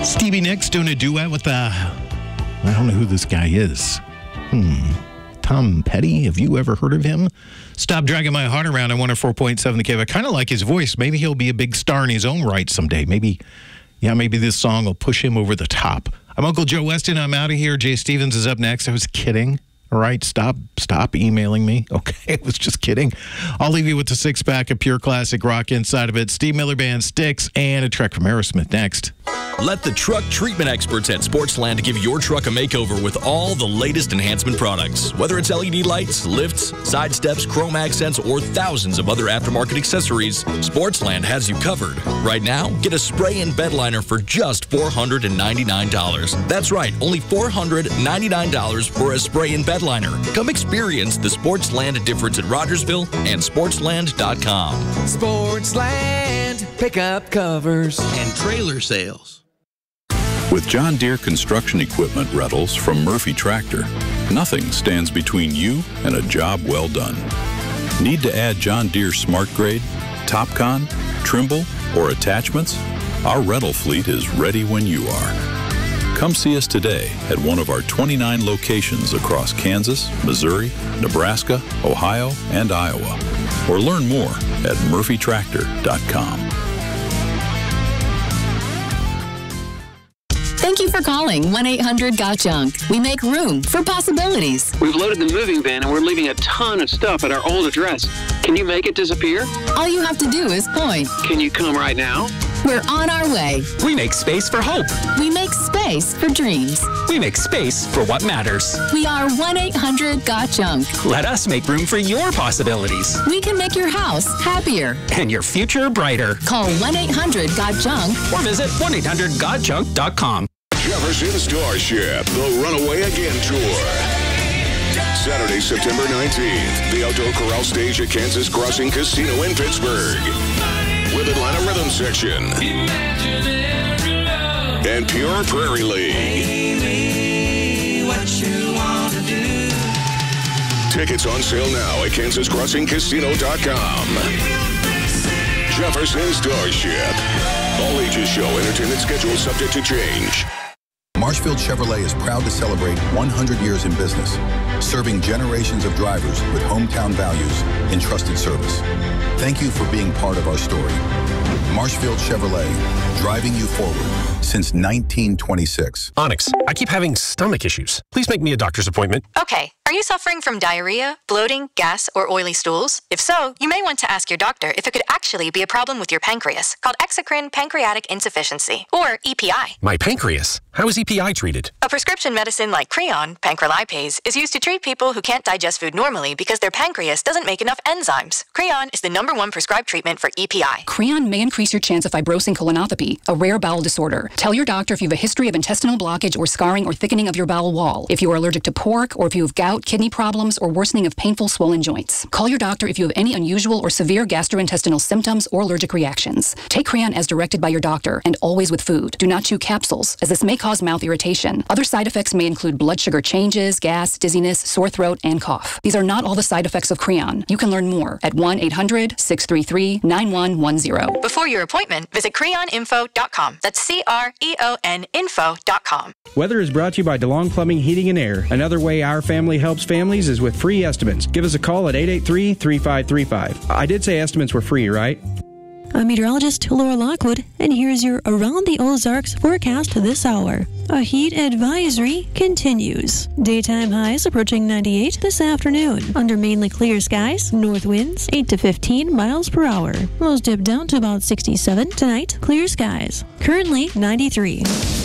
Stevie Nicks doing a duet with I don't know who this guy is. Tom Petty. Have you ever heard of him? Stop Dragging My Heart Around on 104.7 The Cave. I kind of like his voice. Maybe he'll be a big star in his own right someday. Maybe this song will push him over the top. I'm Uncle Joe Weston. I'm out of here. Jay Stevens is up next. I was kidding. All right, stop emailing me. Okay, I was just kidding. I'll leave you with the six-pack of pure classic rock inside of it. Steve Miller Band, Styx, and a track from Aerosmith next. Let the truck treatment experts at Sportsland give your truck a makeover with all the latest enhancement products. Whether it's LED lights, lifts, side steps, chrome accents, or thousands of other aftermarket accessories, Sportsland has you covered. Right now, get a spray-in bed liner for just $499. That's right, only $499 for a spray-in bed liner. Come experience the Sportsland difference at Rogersville and Sportsland.com. Sportsland, pickup covers and trailer sales. With John Deere construction equipment rentals from Murphy Tractor, nothing stands between you and a job well done. Need to add John Deere Smart Grade, TopCon, Trimble, or attachments? Our rental fleet is ready when you are. Come see us today at one of our 29 locations across Kansas, Missouri, Nebraska, Ohio, and Iowa. Or learn more at murphytractor.com. Thank you for calling 1-800-GOT-JUNK. We make room for possibilities. We've loaded the moving van and we're leaving a ton of stuff at our old address. Can you make it disappear? All you have to do is point. Can you come right now? We're on our way. We make space for hope. We make space for dreams. We make space for what matters. We are 1-800-GOT-JUNK. Let us make room for your possibilities. We can make your house happier. And your future brighter. Call 1-800-GOT-JUNK. Or visit 1-800-GOTJUNK.com. Jefferson Starship, the Runaway Again Tour. Saturday, September 19th, the Outdoor Corral Stage at Kansas Crossing Casino in Pittsburgh. With Atlanta Rhythm Section. And Pure Prairie League. Tickets on sale now at KansasCrossingCasino.com. Jefferson Starship. All ages show, entertainment schedule subject to change. Marshfield Chevrolet is proud to celebrate 100 years in business, serving generations of drivers with hometown values and trusted service. Thank you for being part of our story. Marshfield Chevrolet, driving you forward since 1926. Onyx, I keep having stomach issues. Please make me a doctor's appointment. Okay. Are you suffering from diarrhea, bloating, gas, or oily stools? If so, you may want to ask your doctor if it could actually be a problem with your pancreas, called exocrine pancreatic insufficiency, or EPI. My pancreas? How is EPI treated? A prescription medicine like Creon, pancrelipase, is used to treat people who can't digest food normally because their pancreas doesn't make enough enzymes. Creon is the #1 prescribed treatment for EPI. Creon may increase your chance of fibrosing colonopathy, a rare bowel disorder. Tell your doctor if you have a history of intestinal blockage or scarring or thickening of your bowel wall, if you are allergic to pork, or if you have gout, kidney problems, or worsening of painful swollen joints. Call your doctor if you have any unusual or severe gastrointestinal symptoms or allergic reactions. Take Creon as directed by your doctor, and always with food. Do not chew capsules, as this may cause mouth irritation. Other side effects may include blood sugar changes, gas, dizziness, sore throat, and cough. These are not all the side effects of Creon. You can learn more at 1-800-633-9110. Before your appointment, visit creoninfo.com. That's CREON info.com. Weather is brought to you by DeLong Plumbing, Heating, and Air. Another way our family helps families is with free estimates. Give us a call at 883-3535. I did say estimates were free, right? I'm meteorologist Laura Lockwood, and here's your Around the Ozarks forecast this hour. A heat advisory continues. Daytime highs approaching 98 this afternoon. Under mainly clear skies, north winds 8 to 15 miles per hour. Lows dip down to about 67 tonight. Clear skies. Currently 93.